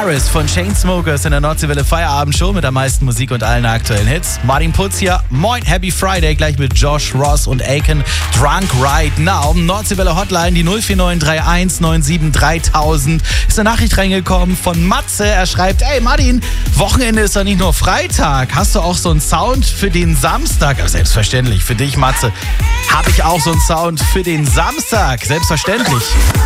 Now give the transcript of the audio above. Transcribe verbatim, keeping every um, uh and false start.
Paris von Chainsmokers in der Nordseewelle Feierabendshow mit am meisten Musik und allen aktuellen Hits. Martin Putz hier. Moin, Happy Friday, gleich mit Josh Ross und Aiken. Drunk Right Now. Nordseewelle Hotline, die null vier neun drei eins neun sieben dreitausend. Ist eine Nachricht reingekommen von Matze. Er schreibt, ey Martin, Wochenende ist doch nicht nur Freitag. Hast du auch so einen Sound für den Samstag? Aber selbstverständlich, für dich Matze, habe ich auch so einen Sound für den Samstag. Selbstverständlich.